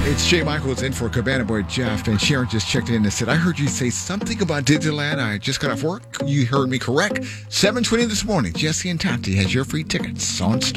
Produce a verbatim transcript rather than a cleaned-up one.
It's Jay Michaels in for Cabana Boy Jeff, and Sharon just checked in and said, I heard you say something about Disneyland. I just got off work. You heard me correct. seven twenty this morning, Jesse and Tati has your free tickets on Star.